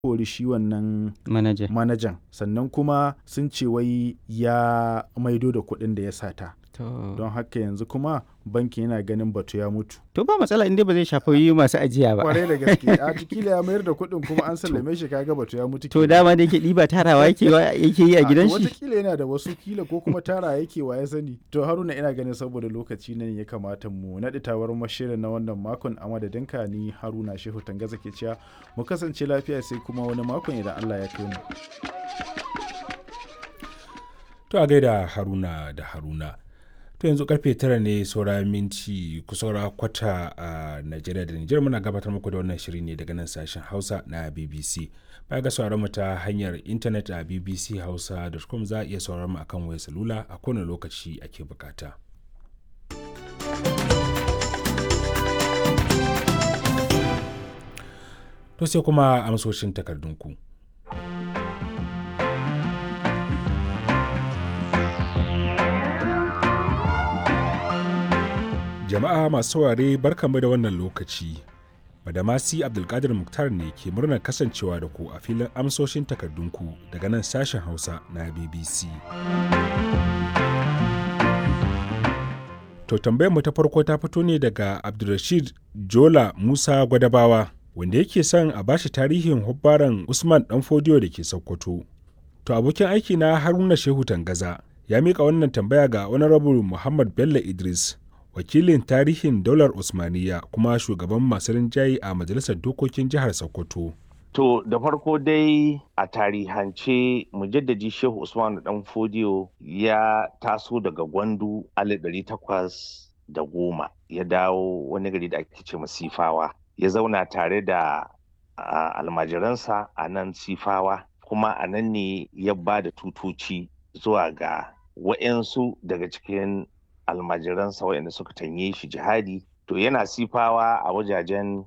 kori shi wannan Manaja. manajan, sannan kuma sun ce wai ya maido da kuɗin da ya sata. To. Don haka yanzu kuma bankin yana ganin batu ya mutu. To ba matsala inda ba zai shafi masu ajiya ba. Kwarai da gaske, a kila ya mayar da kuɗin kuma an sallame shi, kaga batu ya mutu To kenan. dama da yake ɗiba tarawa yake yi a gidan shi. Watakila yana da wasu, kila ko kuma tara yake wa ya sani. To Haruna, ina ganin saboda lokaci nan ya kamata mu naɗi tawar mashirin na wannan makon, a madadinka ni Haruna Shehu Tangaza ke cewa mu kasance lafiya sai kuma wani makon idan Allah ya kai mu. To a gaida Haruna da Haruna. To yanzu karfe 9 ne saura minti kusaura kwata a Najeriya da Nijar. Muna gabatar muku da wannan shiri ne daga nan sashen Hausa na BBC. Baya ga sauraron mu ta hanyar intanet a bbchausa.com, za a iya sauraron mu akan wayar salula a kowane lokaci ake bukata. To sai kuma amsoshin takardunku. Jama'a masu saurare barkanmu da wannan lokaci. Badamasi Abdulkadir Muktar ne ke murnar kasancewa da ku a filin amsoshin takardunku daga nan sashen Hausa na BBC. To tambayar mu ta farko ta fito ne daga Abdulrashid Jola Musa Gwadabawa, wanda yake son a bashi tarihin hubbaran Usman Danfodiyo da ke Sokoto. To abokin aiki na Haruna Shehu Tangaza ya mika wannan tambaya ga Honorable Muhammad Bello Idris, wakilin tarihin daular Usmaniya kuma shugaban masu rinjaye a Majalisar Dokokin Jihar Sokoto. To da farko dai a tarihance mujaddadi Shehu Usman Danfodiyo ya taso daga Gwandu 1810, ya dawo wani gari da ake ce Sifawa, ya zauna tare da almajiransa a nan Sifawa, kuma a nan ne ya ba da tutoci zuwa ga wa'yansu daga cikin almajiransa waɗanda suka tanye shi jihadi. To yana Sifawa a wajajen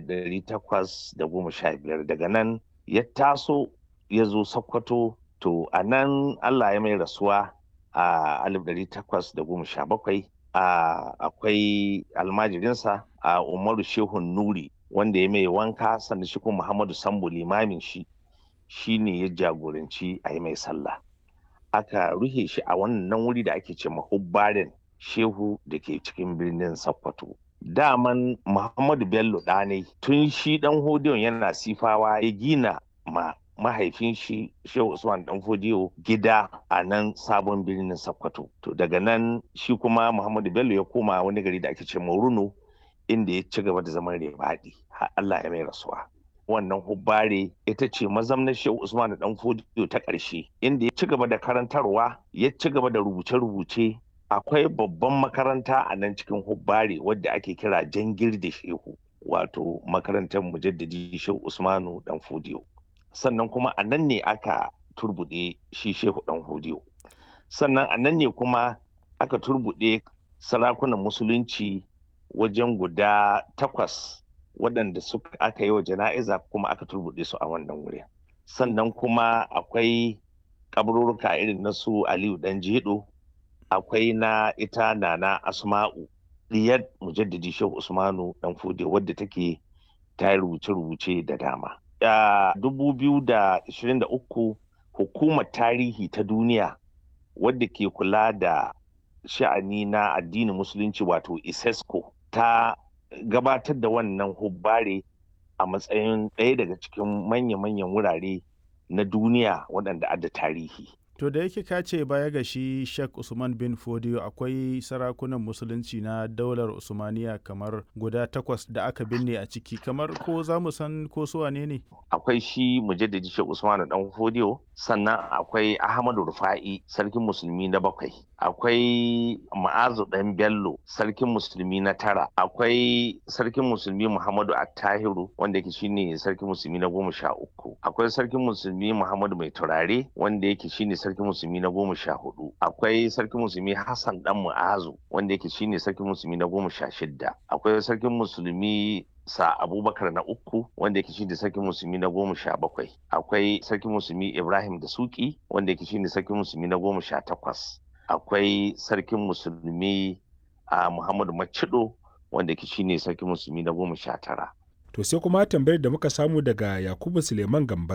1815, daga nan ya taso ya zo Sokoto. To a nan Allah ya mai rasuwa a 1817. Akwai almajirinsa a Umaru Shehun Nuri wanda ya mai wanka, sannan shi kuma Muhammadu Sambo limamin shi ne ya jagoranci a yi mai sallah. Aka ruhe shi a wannan wuri da ake ce mahubbarin Shehu da ke cikin birnin Sokoto. Daman Muhammadu Bello ɗanai tun shi Danfodiyon yana Sifawa ya gina mahaifin shi Shehu Usman Danfodiyo gida a nan sabon birnin Sokoto. To daga nan shi kuma Muhammadu Bello ya koma wani gari da ake ce Runo, inda ya ci gaba da zaman rebaɗi har Allah ya mai rasuwa. Wannan hubbare ita ce mazamnar Shehu Usman Danfodiyo ta ƙarshe, inda ya ci gaba da karantarwa, ya ci gaba da rubuce-rubuce. Akwai babban makaranta a nan cikin hubbare wadda ake kira Jangirde Shehu, wato makarantar mujaddadi Shehu Usmanu Danfodiyo. Sannan kuma a nan ne aka turbuɗe shi Shehu Danfodiyo. Sannan a nan ne kuma aka turbuɗe sarakunan musulunci wajen guda 8 waɗanda aka yi wa jana'iza, kuma aka turbuɗe su a wannan wurin. Sannan kuma akwai kaburruka irin na su Aliyu Danjedo, akwai na ita Nana Asma'u diyar mujaddadi Shehu Usmanu Danfodiyo, wadda take ta rubuce-rubuce da dama. 2023 hukumar tarihi ta duniya wadda ke kula da sha'ani na addinin musulunci wato ISESCO ta gabatar da wannan hubbare a matsayin ɗaya daga cikin manya-manyan wurare na duniya waɗanda adda tarihi. To da yake ka ce baya ga shi Sheikh Usman bin Fodiyo akwai sarakunan musulunci na daular Usmaniya kamar guda 8 da aka binne a ciki, kamar ko za mu san ko su wane ne? Akwai shi mujaddadi Sheikh Usman Danfodiyo, sannan akwai Ahmadu Rufa'i sarkin musulmi na 7, akwai Ma'azu Dan Bello sarkin musulmi na 9, akwai sarkin musulmi Muhammadu Attahiru wanda yake shine sarkin musulmi na 13, akwai sarkin musulmi Muhammadu Mai Turare wanda yake shine sarkin musulmi na 14, akwai sarkin musulmi Hassan Dan Mu'azu wanda yake shine sarkin musulmi na 16, akwai sarkin musulmi sa Abubakar na 3 wanda yake shine sarkin musulmi na 17, akwai sarkin musulmi Ibrahim da Suki wanda yake shine sarkin musulmi na 18, akwai sarkin musulmi Muhammadu Macido wanda yake shine sarkin musulmi na 19. To sai kuma tambayar da muka samu daga Yakubu Suleiman Gamba